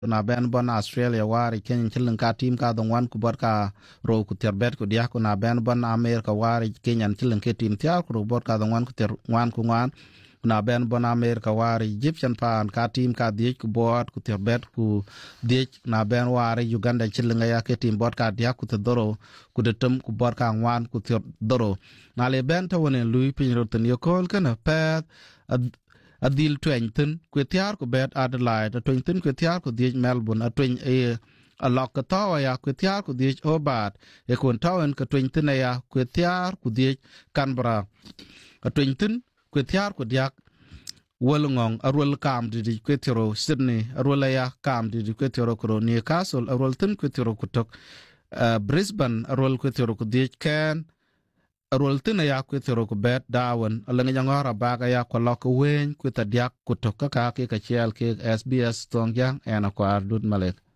na ben bon Australia wari Kenya chilling ka team ka dong wan ku bot ka ro ku ter bet ku dia ku na ben bon America wari Kenya chilling ke team tia ku bot ka dong wan ku ter wan ku wan na ben bon America wari Egyptian pan ka team ka dia ku bot ku ter bet ku dia na ben wari Uganda chilling ya ke team bot ka dia ku te doro ku de tum ku bot ka wan ku ter doro na le ben to wonen lui pin roten yo kol kana pet adil twentin kwetiar ko bet Adelaide twentin kwetiar ko die Melbourne atwen a lok ka tawa ya kwetiar ko die Hobart e kon tawen ka twentin ya kwetiar ko die Canberra atwentin kwetiar ko diak wolngong arol kam di kwetiro Sydney arol ya kam di kwetiro ko Newcastle arol tin kwetiro ko tok Brisbane arol kwetiro ko die Cairns rol tina ya kwithiro ku bet Darwin alang jangora baga ya ko lok wen kwita diak ku to ka ke ka chiel ke SBS tong jang ena kwa dud malek